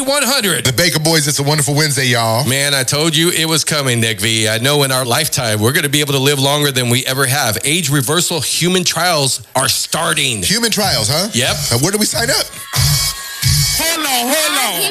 100. The Baker Boys, it's a wonderful Wednesday, y'all. Man, I told you it was coming, Nick V. I know in our lifetime, we're going to be able to live longer than we ever have. Age reversal human trials are starting. Human trials, huh? Yep. Where do we sign up? Hold on.